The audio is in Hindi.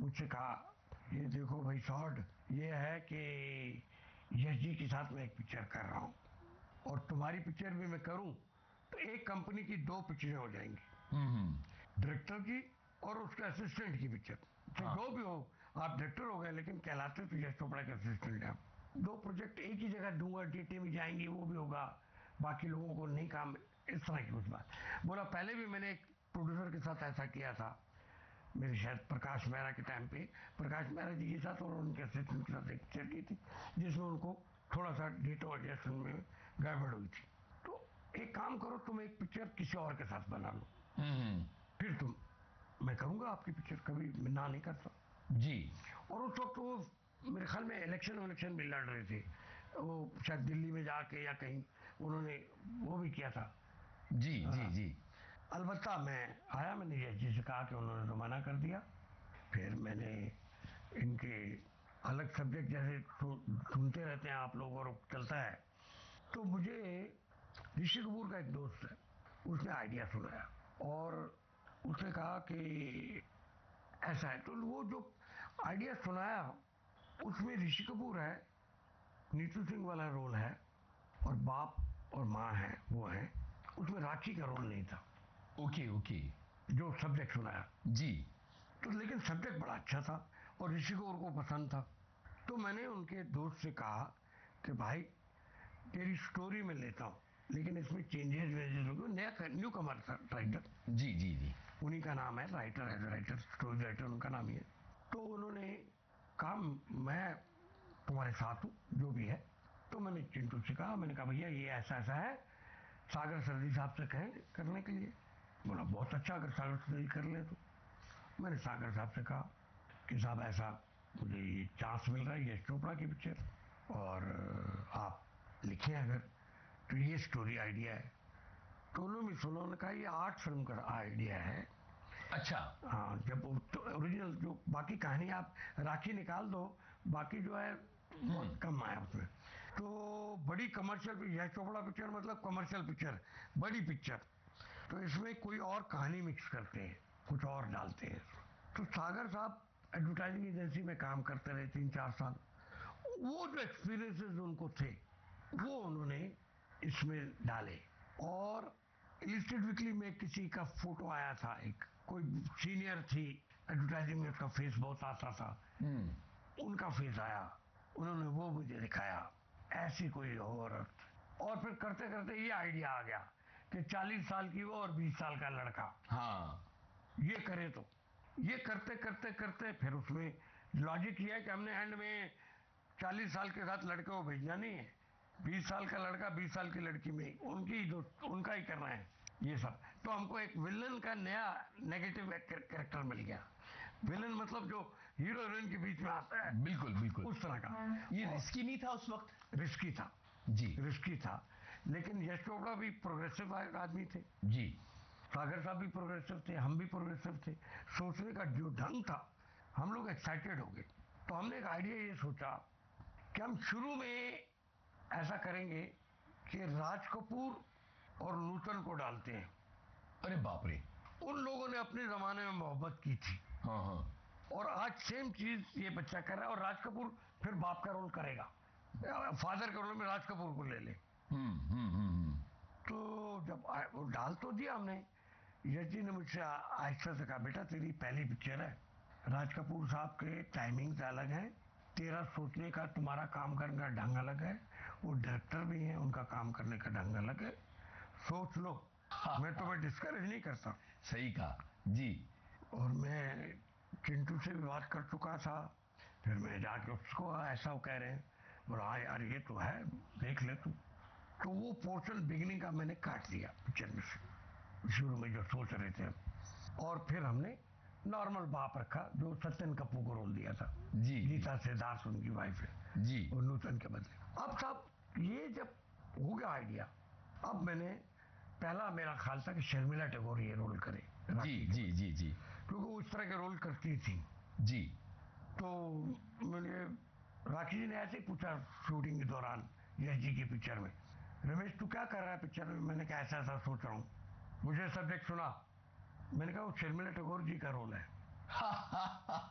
मुझसे कहा, ये देखो भाई शॉर्ट, ये है कि यश जी के साथ मैं एक पिक्चर कर रहा हूँ और तुम्हारी पिक्चर भी मैं करूँ तो एक कंपनी की 2 पिक्चरें हो जाएंगी, डायरेक्टर की और उसके असिस्टेंट की पिक्चर। तो हाँ। जो भी हो, आप डायरेक्टर हो गए लेकिन कहलाते तो यश चोपड़ा के असिस्टेंट हैं आप। 2 प्रोजेक्ट एक ही जगह दूंगा, टीटी में जाएंगी, वो भी होगा, बाकी लोगों को नहीं काम, इस तरह की कुछ बात। बोला पहले भी मैंने एक प्रोड्यूसर के साथ ऐसा किया था, मेरे शायद प्रकाश मेहरा के टाइम पे, प्रकाश मेहरा जी के साथ और उनके असिस्टेंट के साथ एक पिक्चर की थी जिसमें उनको थोड़ा सा डेटा एडजस्टमेंट में गड़बड़ हुई थी। तो एक काम करो, तुम एक पिक्चर किसी और के साथ बना लो, फिर तुम, मैं करूंगा आपकी पिक्चर, कभी मैं ना नहीं करता जी। और उस वक्त वो मेरे ख्याल में इलेक्शन भी लड़ रहे थे, वो शायद दिल्ली में जाके या कहीं उन्होंने वो भी किया था। जी जी जी। अलबत्ता मैं आया, मैंने यश जी से कहा कि उन्होंने तो मना कर दिया। फिर मैंने इनके अलग सब्जेक्ट जैसे सुनते रहते हैं आप लोग और चलता है, तो मुझे ऋषि कपूर का एक दोस्त है, उसने आइडिया सुनाया और उसने कहा कि ऐसा है। तो वो जो आइडिया सुनाया उसमें ऋषि कपूर है, नीतू सिंह वाला रोल है और बाप और माँ है वो है, उसमें राखी का रोल नहीं था। Okay okay. जो सब्जेक्ट सुनाया जी। तो लेकिन सब्जेक्ट बड़ा अच्छा था और ऋषि कपूर को पसंद था। तो मैंने उनके दोस्त से कहा कि भाई तेरी स्टोरी में लेता हूँ लेकिन इसमें चेंजेस वेंजेस होंगे, नया न्यू कमर था राइटर। जी जी जी। उन्हीं का नाम है, राइटर है, राइटर स्टोरी राइटर उनका नाम ही है। तो उन्होंने कहा मैं तुम्हारे साथ हूँ जो भी है। तो मैंने चिंटू से कहा, मैंने कहा भैया ये ऐसा ऐसा है, सागर सर्दी साहब से कहें करने के लिए। बोला बहुत अच्छा, अगर सागर सर्दी कर ले तो। मैंने सागर साहब से कहा कि साहब ऐसा मुझे ये चांस मिल रहा है यश चोपड़ा की पिक्चर और आप लिखें अगर, तो ये स्टोरी आइडिया है। तो उन्होंने सुना, उन्होंने कहा ये 8 फिल्म का आइडिया है। अच्छा। हाँ, जब तो ओरिजिनल जो बाकी कहानी आप राखी निकाल दो, बाकी जो है बहुत कम आया उसमें। तो बड़ी कमर्शियल, यश चोपड़ा पिक्चर मतलब कमर्शियल पिक्चर, बड़ी पिक्चर, तो इसमें कोई और कहानी मिक्स करते हैं, कुछ और डालते हैं। तो सागर साहब एडवर्टाइजिंग एजेंसी में काम करते रहे 3-4 साल, वो जो एक्सपीरियंसेस उनको थे वो उन्होंने इसमें डाले। और इलिस्ट्रेट वीकली में किसी का फोटो आया था, एक कोई सीनियर थी एडवर्टाइजिंग में, उसका फेस बहुत आता था, उनका फेस आया, उन्होंने वो मुझे दिखाया, ऐसी कोई औरत। और फिर करते करते ये आइडिया आ गया कि 40 साल की वो और 20 साल का लड़का, हाँ। ये करे। तो ये करते करते करते फिर उसमें लॉजिक ये है कि हमने एंड में 40 साल के साथ लड़के को भेजना नहीं है, 20 साल का लड़का 20 साल की लड़की में उनकी उनका ही करना है ये सब। तो हमको एक विलन का नया नेगेटिव कैरेक्टर मिल गया। विलन मतलब जो हीरो हीरोइन के बीच में आता है, बिल्कुल बिल्कुल उस तरह का। ये रिस्की नहीं था उस वक्त? रिस्की था जी। रिस्की था, लेकिन यश चोपड़ा भी प्रोग्रेसिव आदमी थे, जी। सागर साहब भी प्रोग्रेसिव थे, हम भी प्रोग्रेसिव थे। सोचने का जो ढंग था, हम लोग एक्साइटेड हो गए। तो हमने एक आइडिया ये सोचा कि हम शुरू में ऐसा करेंगे कि राज कपूर और नूतन को डालते हैं। अरे बाप रे। उन लोगों ने अपने जमाने में मोहब्बत की थी, हाँ हाँ। और आज सेम चीज ये बच्चा कर रहा है, और राज कपूर फिर बाप का रोल करेगा, फादर के रोल में राज कपूर को ले ले। तो जब वो डाल तो दिया हमने, यश जी ने मुझसे आहिस्ता से कहा, बेटा तेरी पहली पिक्चर है, राज कपूर साहब के टाइमिंग्स अलग हैं, तेरा सोचने का, तुम्हारा काम करने का ढंग अलग है, वो डायरेक्टर भी हैं, उनका काम करने का ढंग अलग है, सोच लो। मैं तुम्हें डिस्करेज नहीं करता। सही कहा जी। और मैं चिंटू से भी बात कर चुका था, फिर मैं जाके उसको ऐसा वो कह रहे हैं, बोला हाँ यार ये तो है, देख ले तू। तो वो पोर्शन बिगिनिंग का मैंने काट दिया पिक्चर में से, शुरू में जो सोच रहे थे। और फिर हमने नॉर्मल बाप रखा जो सत्यन कपूर को रोल दिया था। जी। गीता सिद्धार्थ उनकी वाइफ है जी। और नूतन के बदले। अब साहब ये जब हो गया आइडिया, अब मैंने, पहला मेरा ख्याल था कि शर्मिला टैगोर ये रोल करे, जी जी जी जी। क्योंकि वो इस तरह के रोल करती थी। जी। तो मैंने, राखी जी ने ऐसे ही पूछा शूटिंग के दौरान यश जी की पिक्चर में, रमेश तू क्या कर रहा है पिक्चर में? मैंने कहा ऐसा ऐसा सोच रहा हूँ। मुझे सब्जेक्ट सुना, मैंने कहा वो शर्मिला टैगोर जी का रोल है।